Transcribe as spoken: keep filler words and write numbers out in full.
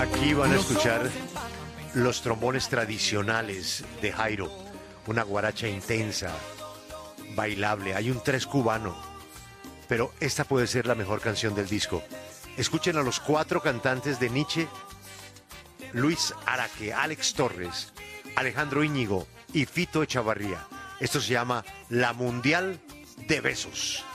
Aquí van a escuchar los trombones tradicionales de Jairo, una guaracha intensa, bailable. Hay un tres cubano, pero esta puede ser la mejor canción del disco. Escuchen a los cuatro cantantes de Nietzsche: Luis Araque, Alex Torres, Alejandro Íñigo y Fito Echavarría. Esto se llama La Mundial de Besos.